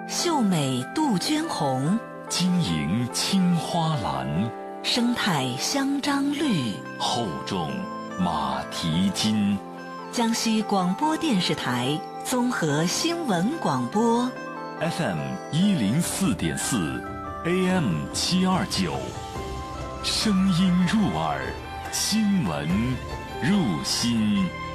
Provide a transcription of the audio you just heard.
秀美杜鹃红， 晶莹青花蓝， 生态香樟绿， 厚重马蹄金。 江西广播电视台综合新闻广播 FM 104.4 AM 729，声音入耳，新闻入心。